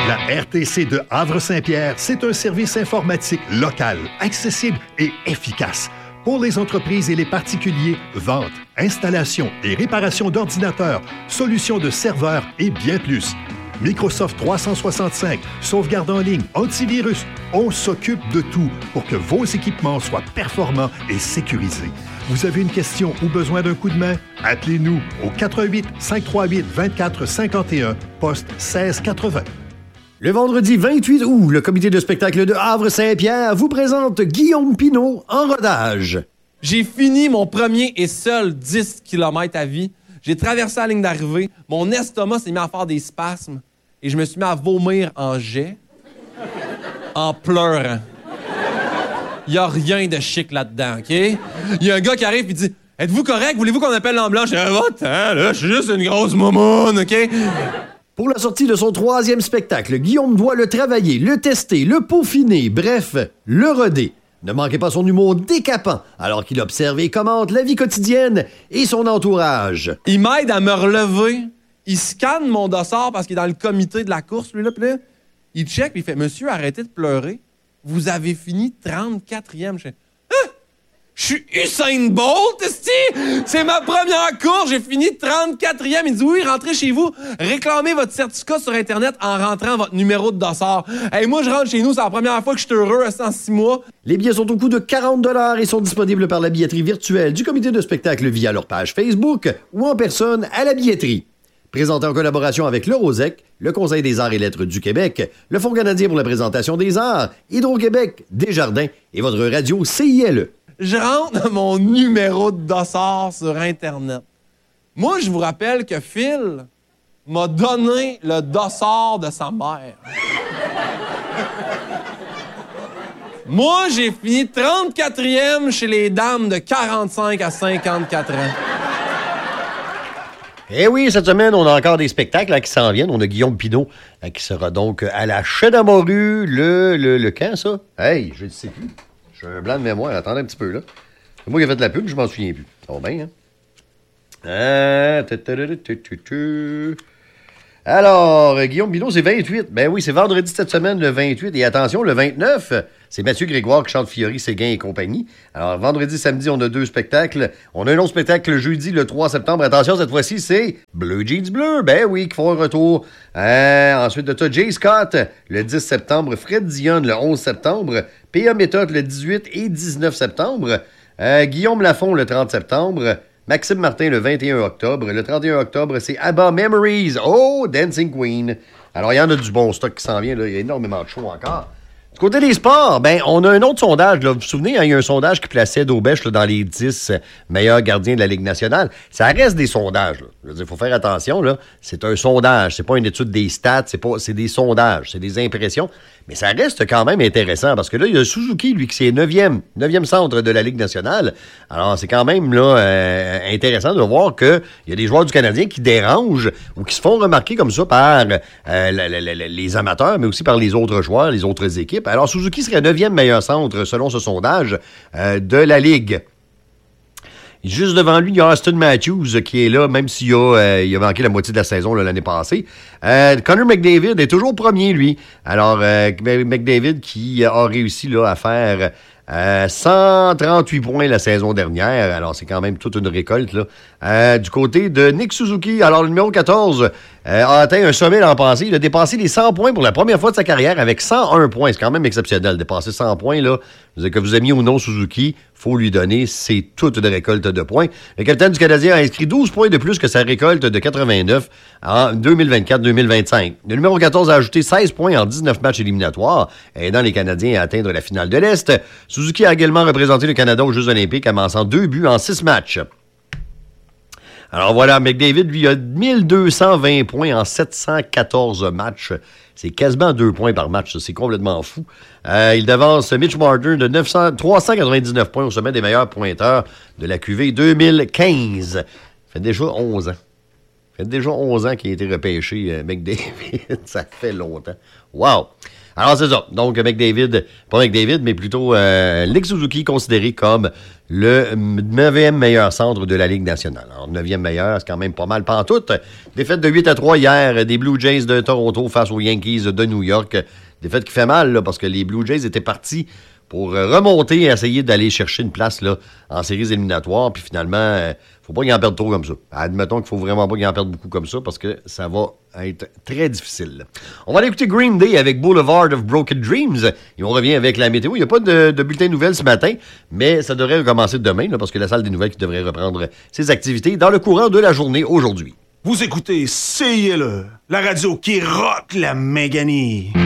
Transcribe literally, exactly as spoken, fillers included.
La R T C de Havre-Saint-Pierre, c'est un service informatique local, accessible et efficace. Pour les entreprises et les particuliers, vente, installation et réparation d'ordinateurs, solutions de serveurs et bien plus. Microsoft trois cent soixante-cinq, sauvegarde en ligne, antivirus, on s'occupe de tout pour que vos équipements soient performants et sécurisés. Vous avez une question ou besoin d'un coup de main? Appelez-nous au quatre un huit, cinq trois huit, vingt-quatre cinquante et un, poste seize quatre-vingts. Le vendredi vingt-huit août, le comité de spectacle de Havre-Saint-Pierre vous présente Guillaume Pinault en rodage. J'ai fini mon premier et seul dix kilomètres à vie. J'ai traversé la ligne d'arrivée. Mon estomac s'est mis à faire des spasmes. Et je me suis mis à vomir en jet, en pleurant. Il n'y a rien de chic là-dedans, OK? Il y a un gars qui arrive et dit « Êtes-vous correct? Voulez-vous qu'on appelle l'ambulance? » Je dis « Va-t'en, là, je suis juste une grosse moumoune, OK? » Pour la sortie de son troisième spectacle, Guillaume doit le travailler, le tester, le peaufiner, bref, le roder. Ne manquez pas son humour décapant, alors qu'il observe et commente la vie quotidienne et son entourage. Il m'aide à me relever. Il scanne mon dossard parce qu'il est dans le comité de la course, lui, là. Puis là, il check et il fait « Monsieur, arrêtez de pleurer. Vous avez fini trente-quatrième. » Je fais « Ah! Je suis Usain Bolt, esti! C'est ma première course, j'ai fini trente-quatrième. » Il dit « Oui, rentrez chez vous, réclamez votre certificat sur Internet en rentrant votre numéro de dossard. » Hey, moi, je rentre chez nous, c'est la première fois que je suis heureux, en six mois. Les billets sont au coût de quarante dollars et sont disponibles par la billetterie virtuelle du comité de spectacle via leur page Facebook ou en personne à la billetterie. Présenté en collaboration avec le Rosec, le Conseil des arts et lettres du Québec, le Fonds canadien pour la présentation des arts, Hydro-Québec, Desjardins et votre radio C I L E. Je rentre mon numéro de dossard sur Internet. Moi, je vous rappelle que Phil m'a donné le dossard de sa mère. Moi, j'ai fini trente-quatrième chez les dames de quarante-cinq à cinquante-quatre ans. Eh oui, cette semaine, on a encore des spectacles là, qui s'en viennent. On a Guillaume Pinault là, qui sera donc à la Chedamorue le, le, le quand, ça? Hey, je ne sais plus. J'ai un blanc de mémoire. Attendez un petit peu, là. C'est moi qui ai fait de la pub, je m'en souviens plus. Ça va bien, hein? Ah, alors, Guillaume Pinault, c'est vingt-huit. Ben oui, c'est vendredi cette semaine, le vingt-huit. Et attention, le vingt-neuf, c'est Mathieu Grégoire qui chante Fiori, Séguin et compagnie. Alors, vendredi, samedi, on a deux spectacles. On a un autre spectacle jeudi, le trois septembre. Attention, cette fois-ci, c'est Bleu Jeans Bleu. Ben oui, qui font un retour. Euh, ensuite de ça, Jay Scott, le dix septembre. Fred Dion, le onze septembre. P A Méthode, le dix-huit et dix-neuf septembre. Euh, Guillaume Lafont, le trente septembre. Maxime Martin, le vingt et un octobre. Le trente et un octobre, c'est ABBA Memories. Oh, Dancing Queen. Alors, il y en a du bon stock qui s'en vient. Là. Il y a énormément de shows encore. Du côté des sports, ben, on a un autre sondage. Là. Vous vous souvenez, hein, il y a un sondage qui plaçait Daubèche là, dans les dix meilleurs gardiens de la Ligue nationale. Ça reste des sondages. Là. Je veux dire, il faut faire attention. Là. C'est un sondage. C'est pas une étude des stats. C'est pas, c'est des sondages. C'est des impressions. Mais ça reste quand même intéressant parce que là, il y a Suzuki, lui, qui c'est neuvième, neuvième centre de la Ligue nationale. Alors, c'est quand même là euh, intéressant de voir qu'il y a des joueurs du Canadien qui dérangent ou qui se font remarquer comme ça par euh, la, la, la, les amateurs, mais aussi par les autres joueurs, les autres équipes. Alors, Suzuki serait neuvième meilleur centre, selon ce sondage, euh, de la Ligue. Juste devant lui, il y a Austin Matthews qui est là, même s'il a, euh, il a manqué la moitié de la saison là, l'année passée. Euh, Connor McDavid est toujours premier, lui. Alors, euh, McDavid qui a réussi là, à faire euh, cent trente-huit points la saison dernière. Alors, c'est quand même toute une récolte. Là. Euh, du côté de Nick Suzuki, alors le numéro quatorze euh, a atteint un sommet l'an passé. Il a dépassé les cent points pour la première fois de sa carrière avec cent un points. C'est quand même exceptionnel. Dépasser cent points, là, que vous aimiez ou non Suzuki, faut lui donner, c'est toute une récolte de points. Le capitaine du Canadien a inscrit douze points de plus que sa récolte de quatre-vingt-neuf en deux mille vingt-quatre deux mille vingt-cinq. Le numéro quatorze a ajouté seize points en dix-neuf matchs éliminatoires, aidant les Canadiens à atteindre la finale de l'Est. Suzuki a également représenté le Canada aux Jeux olympiques, amassant deux buts en six matchs. Alors voilà, McDavid, lui, a mille deux cent vingt points en sept cent quatorze matchs. C'est quasiment deux points par match, ça. C'est complètement fou. Euh, il devance Mitch Marner de neuf cents, trois cent quatre-vingt-dix-neuf points au sommet des meilleurs pointeurs de la Q V deux mille quinze. Ça fait déjà onze ans. Ça fait déjà onze ans qu'il a été repêché, euh, McDavid. Ça fait longtemps. Wow! Alors, c'est ça. Donc, McDavid, pas McDavid, mais plutôt euh, Nick Suzuki, considéré comme le neuvième meilleur centre de la Ligue nationale. Alors, neuvième meilleur, c'est quand même pas mal pantoute. Défaite de huit à trois hier des Blue Jays de Toronto face aux Yankees de New York. Défaite qui fait mal, là, parce que les Blue Jays étaient partis pour remonter et essayer d'aller chercher une place là, en séries éliminatoires. Puis finalement, euh, faut pas qu'ils en perdent trop comme ça. Admettons qu'il faut vraiment pas qu'ils en perdent beaucoup comme ça parce que ça va être très difficile. On va aller écouter Green Day avec Boulevard of Broken Dreams. Et on revient avec la météo. Il n'y a pas de, de bulletin de nouvelles ce matin, mais ça devrait recommencer demain là, parce que la salle des nouvelles qui devrait reprendre ses activités dans le courant de la journée aujourd'hui. Vous écoutez C I L E, la radio qui rock la Méganie.